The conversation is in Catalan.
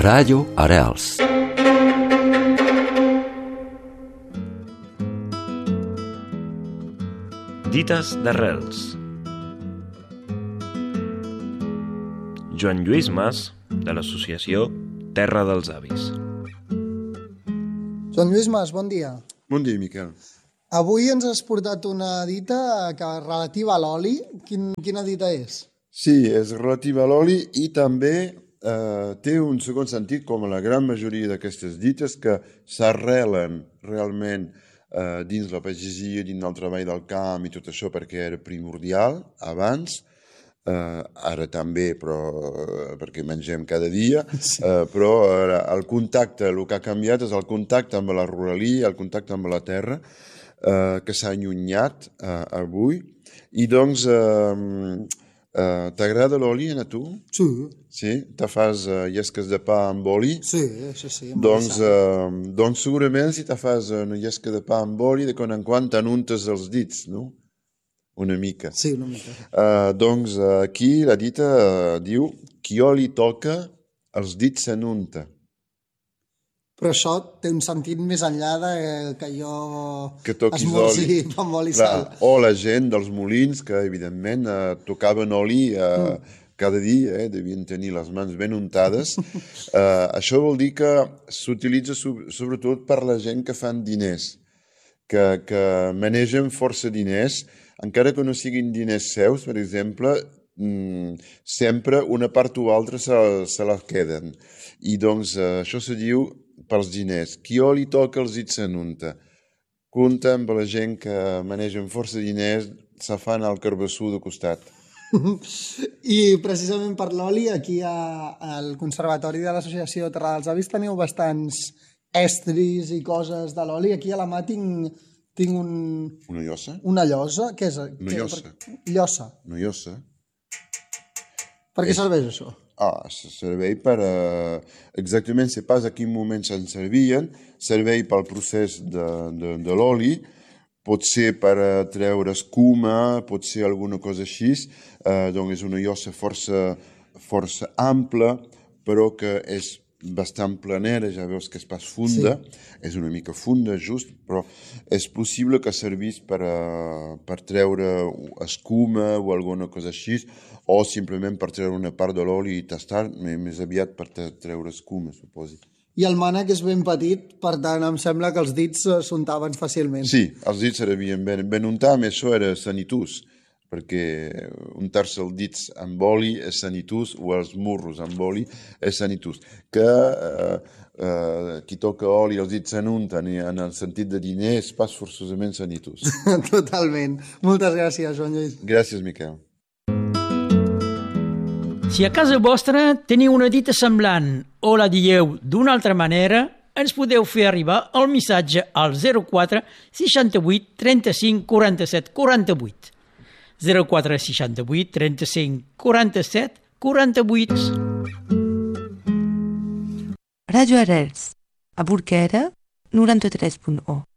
Ràdio Arrels. Dites d'arrels. Joan Lluís Mas, de l'associació Terra dels Avis. Joan Lluís Mas, bon dia. Bon dia, Miquel. Avui ens has portat una dita relativa a l'oli. Quina dita és? Sí, és relativa a l'oli i també té un segon sentit, com la gran majoria d'aquestes dites, que s'arrelen realment dins la pagesia, dins el treball del camp i tot això, perquè era primordial abans, ara també, però perquè mengem cada dia, però el contacte, el que ha canviat és el contacte amb la ruralia, el contacte amb la terra, que s'ha allunyat avui. I doncs, t'agrada l'oli a tu? Sí. Sí? Te fas llesques de pa amb oli? Sí. Doncs segurament si te fas una llesca de pa amb oli, de quan en quan t'anuntes els dits, no? Una mica. Sí, una mica. Doncs aquí la dita diu: qui oli toca, els dits s'anunta. Però això té un sentit més enllà de que jo que toquis esmorzi amb oli i sal. O la gent dels molins, que evidentment tocaven oli cada dia, devien tenir les mans ben untades. Això vol dir que s'utilitza sobretot per la gent que fan diners, que manegen força diners, encara que no siguin diners seus, per exemple, sempre una part o altra se la queden. I doncs això se diu pels diners. Qui oli toca, els dits s'anunta. Compte amb la gent que manegen força diners, se fan el carbassú de costat. I precisament per l'oli, aquí al Conservatori de l'Associació Terra dels Avis teniu bastants estris i coses de l'oli. Aquí a la mà tinc Una llosa? Una llosa? Què és? Una llosa. Llosa. Una llosa. Per què serveix això? Serveix per... Exactament, sé pas a quin moment se'n servien. Serveix pel procés de l'oli. Pot ser per treure escuma, pot ser alguna cosa així. Doncs és una llosa força ampla, però que és bastant planera, ja veus que és pas funda. Sí. És una mica funda, just, però és possible que servís per treure escuma o alguna cosa així, o simplement per treure una part de l'oli i tastar, més aviat per treure escuma, suposi. I el mànec és ben petit, per tant em sembla que els dits s'untaven fàcilment. Sí, els dits servien ben untar, més això era sanitús, perquè untar-se els dits amb oli és sanitús, o els morros amb oli és sanitús. Que qui toca oli els dits s'anunten, i en el sentit de diner és pas forçosament sanitús. Totalment. Moltes gràcies, Joan Lluís. Gràcies, Miquel. Si a casa vostra teniu una dita semblant o la dieu d'una altra manera, ens podeu fer arribar el missatge al 04 68 35 47 48. 04 68 35 47 48. Ràdio Arrels, a Burquera, 93.1.